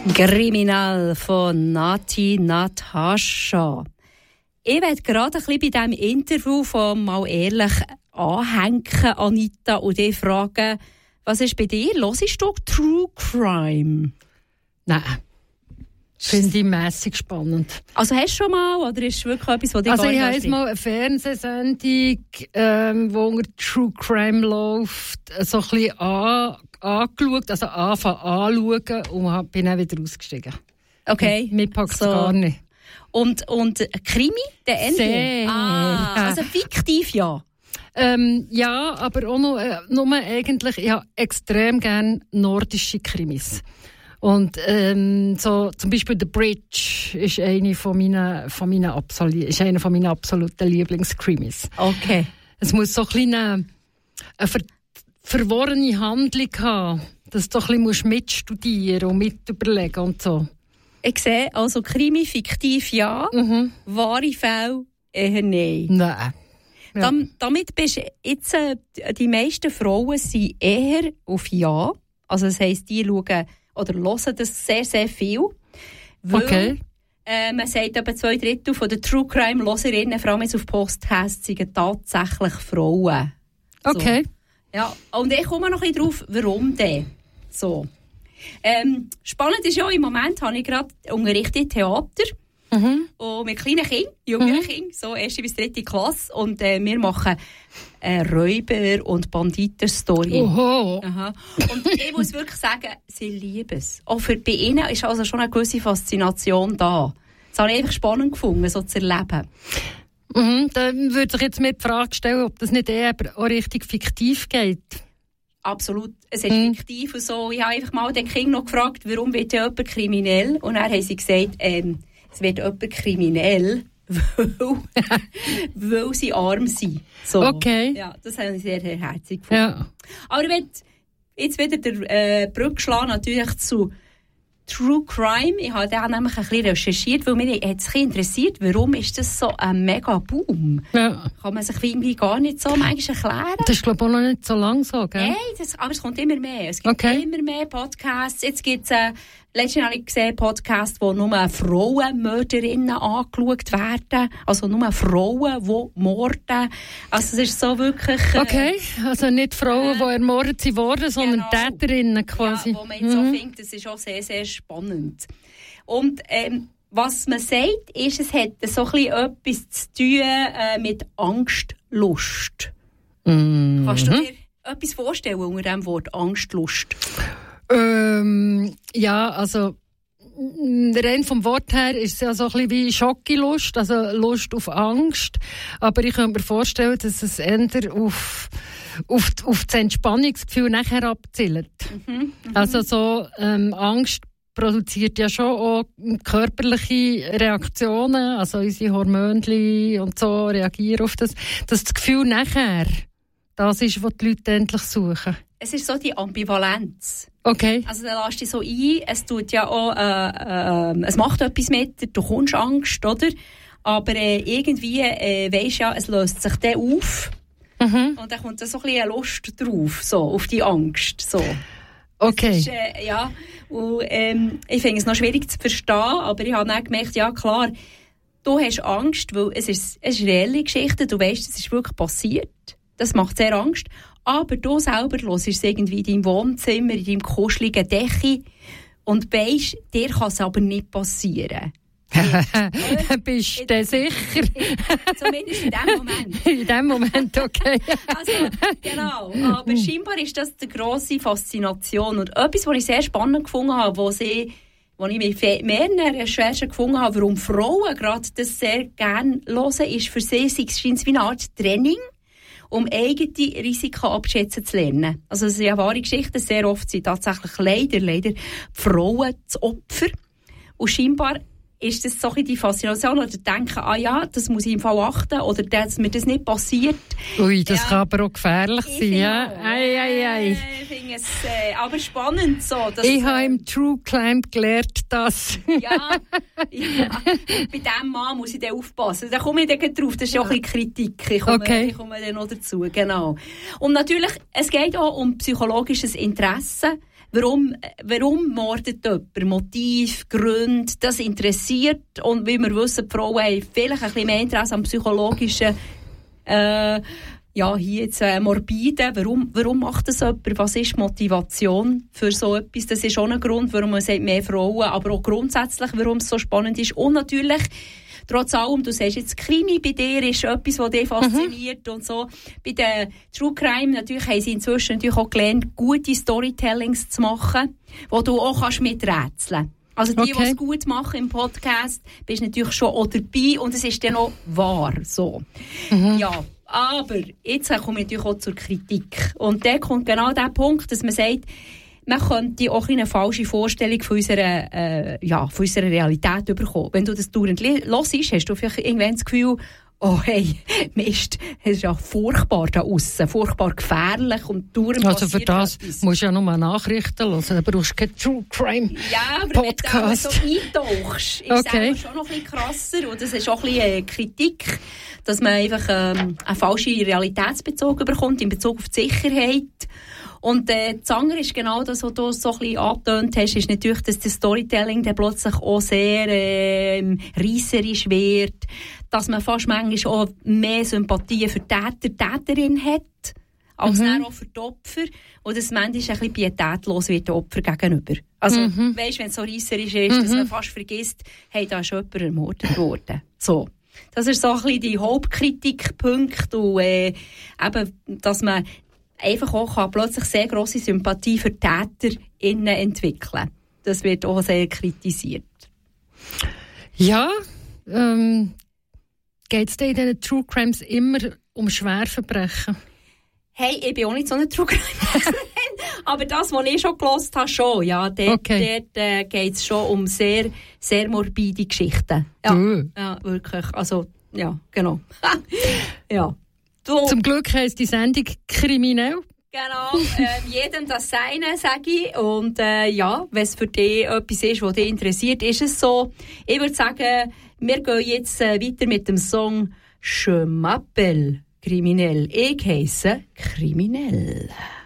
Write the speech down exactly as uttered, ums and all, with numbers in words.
Kriminal von Nati Natascha. Ich werde gerade ein bisschen bei diesem Interview von «Mal ehrlich» anhängen, Anita, und dich fragen, was ist bei dir? Hörst du True Crime? Nein. Finde ich mässig spannend. Also hast du schon mal, oder ist es wirklich etwas, was dich also gar nicht ich habe jetzt mal eine Fernsehsendung, ähm, wo unter True Crime läuft, so ein bisschen an, angeschaut, also anfangen anschauen und bin dann wieder ausgestiegen. Okay. Mir packt es so. gar nicht. Und, und Krimi, der Ende? Sehr. Ah, also fiktiv, ja. Ähm, ja, aber auch noch, äh, nur eigentlich, ich habe extrem gerne nordische Krimis. Und ähm, so zum Beispiel «The Bridge» ist eine von meinen, von meinen, Absol- ist eine von meinen absoluten Lieblingskrimis. Okay. Es muss so ein bisschen eine, eine ver- verworrene Handlung haben, dass du ein bisschen mitstudieren und mitüberlegen und so. Ich sehe, also Krimi fiktiv ja, mhm. Wahre Fälle eher nein. Nein. Ja. Dam, damit bist jetzt, äh, die meisten Frauen sind eher auf ja. Also das heisst, die schauen oder hören das sehr, sehr viel. Weil, okay. Äh, man sagt, etwa zwei Drittel von den True Crime-Hörerinnen, vor allem jetzt auf Podcast, sind tatsächlich Frauen. So. Okay. Ja, und ich komme noch ein bisschen drauf, warum denn? So. Ähm, spannend ist ja, im Moment habe ich gerade unterrichtet Theater. Mhm. Und mit kleinen Kindern, jungen mhm. Kindern, so erste bis dritte Klasse. Und äh, wir machen äh, Räuber- und Banditen-Story. Oho. Aha. Und ich muss wirklich sagen, sie lieben es. Auch für, bei ihnen ist also schon eine gewisse Faszination da. Das habe ich einfach spannend gefunden, so zu erleben. Mhm. Dann würde sich jetzt mir die Frage stellen, ob das nicht eher auch richtig fiktiv geht. Absolut. Es ist mhm. fiktiv und so. Ich habe einfach mal den Kind noch gefragt, warum wird ja jemand kriminell? Und dann haben sie gesagt, ähm, es wird jemand kriminell, weil, weil sie arm sind. So. Okay. Ja, das habe ich sehr herzig gefunden. Ja. Aber ich will jetzt wieder den äh, Brücke schlagen, natürlich zu True Crime. Ich habe da nämlich ein bisschen recherchiert, weil mich hat es interessiert, warum ist das so ein mega Boom? Ja. Kann man sich irgendwie gar nicht so manchmal erklären? Das ist, glaube ich, auch noch nicht so lang so, gell? Nein, das, aber es kommt immer mehr. Es gibt okay. immer mehr Podcasts. Jetzt gibt es, äh, letztens habe ich gesehen, Podcasts, wo nur Frauenmörderinnen angeschaut werden. Also nur Frauen, die morden. Also es ist so wirklich... Äh, okay, also nicht Frauen, die äh, ermordet wurden, sondern genau. Täterinnen quasi. Ja, wo man jetzt mhm. so findet, das ist auch sehr, sehr spannend. Und ähm, was man sagt, ist, es hat so ein bisschen etwas zu tun äh, mit Angstlust. Mhm. Kannst du dir etwas vorstellen unter dem Wort Angstlust? Ähm, ja, also rein vom Wort her ist es ja so ein bisschen wie Schockilust, also Lust auf Angst. Aber ich könnte mir vorstellen, dass es eher auf, auf, auf das Entspannungsgefühl nachher abzielt. Mhm, also so ähm, Angst produziert ja schon auch körperliche Reaktionen, also unsere Hormone und so reagieren auf das, dass das Gefühl nachher das ist, was die Leute endlich suchen. Es ist so die Ambivalenz. Okay. Also da lässt dich so ein, es tut ja auch, äh, äh, es macht etwas mit dir, du kommst Angst, oder? Aber äh, irgendwie äh, weisst ja, es löst sich dann auf. Mhm. Und dann kommt da so ein bisschen eine Lust drauf, so, auf die Angst, so. Okay. Ist, äh, ja, und, ähm, ich finde es noch schwierig zu verstehen, aber ich habe dann gemerkt, ja klar, du hast Angst, weil es ist, es ist eine reelle Geschichte, du weißt, es ist wirklich passiert. Das macht sehr Angst. Aber du selber hörst es irgendwie in deinem Wohnzimmer, in deinem kuscheligen Decke und weisst, dir kann es aber nicht passieren. Bist du denn sicher? Zumindest in dem Moment. In dem Moment, okay. Also, genau. Aber scheinbar ist das die grosse Faszination. Und etwas, was ich sehr spannend gefunden habe, wo, sie, wo ich mit mehreren Recherchen gefunden habe, warum Frauen gerade das sehr gerne hören, ist für sie, es scheint wie eine Art Training, um eigene Risiken abschätzen zu lernen. Also es ist ja wahre Geschichten. Sehr oft sind tatsächlich leider, leider Frauen das Opfer. Und scheinbar ist das so die Faszination, oder denken, ah ja, das muss ich im Fall achten, oder dass mir das nicht passiert. Ui, das ja. kann aber auch gefährlich ich sein, ja. Ei, ei, ei. Ich finde es äh, aber spannend so. Dass, ich habe äh, im True Crime gelernt, dass... ja, ja, bei diesem Mann muss ich dann aufpassen. Da komme ich dann drauf, das ist ja auch ein bisschen Kritik. Ich komme, okay. ich komme dann noch dazu, genau. Und natürlich, es geht auch um psychologisches Interesse. warum, warum mordet jemand? Motiv, Gründe, das interessiert. Und wie wir wissen, die Frauen haben vielleicht ein bisschen mehr Interesse am psychologischen, äh, ja, hier jetzt äh, morbide. Warum, warum macht das jemand? Was ist die Motivation für so etwas? Das ist auch ein Grund, warum man sagt, mehr Frauen, aber auch grundsätzlich, warum es so spannend ist. Und natürlich, trotz allem, du sagst jetzt, Krimi bei dir ist etwas, was dich fasziniert mhm. und so. Bei den True Crime natürlich haben sie inzwischen natürlich auch gelernt, gute Storytellings zu machen, wo du auch kannst miträtseln. Also die, okay. die es gut machen im Podcast, bist natürlich schon auch dabei und es ist dann auch wahr. So. Mhm. Ja, aber jetzt komme ich natürlich auch zur Kritik. Und da kommt genau der Punkt, dass man sagt, man könnte auch eine falsche Vorstellung von unserer, äh, ja, von unserer Realität bekommen. Wenn du das dauernd hörst, hast du vielleicht irgendwann das Gefühl, oh hey, Mist, es ist ja furchtbar da aussen, furchtbar gefährlich und dauernd also für das etwas. Musst du ja nur Nachrichten hören, da brauchst du keinen True Crime ja, aber Podcast. Wenn du so eintauchst, ist okay. es schon noch ein bisschen krasser und das ist auch ein bisschen Kritik, dass man einfach ähm, einen falschen Realitätsbezug bekommt in Bezug auf die Sicherheit. Und äh, das andere ist genau das, was du so ein bisschen angetönt hast, ist natürlich, dass das Storytelling dann plötzlich auch sehr äh, reisserisch wird, dass man fast manchmal auch mehr Sympathie für Täter, Täterin hat, als mhm. auch für die Opfer. Und dass manchmal ein bisschen pietätlos wird den Opfer gegenüber. Also, mhm. weisst, wenn es so reisserisch ist, mhm. dass man fast vergisst, hey, da ist jemand ermordet worden. So. Das ist so ein bisschen die Hauptkritikpunkt und äh, eben, dass man einfach auch kann plötzlich sehr grosse Sympathie für TäterInnen entwickeln. Das wird auch sehr kritisiert. Ja, ähm, geht es denn in diesen True Crimes immer um Schwerverbrechen? Hey, ich bin auch nicht so eine True Crime. Aber das, was ich schon gehört habe, schon. Ja, dort, okay. dort äh, geht es schon um sehr, sehr morbide Geschichten. Ja, uh. ja wirklich. Also, ja, genau. ja. Du. Zum Glück heisst die Sendung kriminell. Genau, äh, jedem das Seine, sage ich. Und äh, ja, wenn es für dich etwas ist, was dich interessiert, ist es so. Ich würde sagen, wir gehen jetzt äh, weiter mit dem Song «Je m'appelle kriminell». Ich heisse kriminell.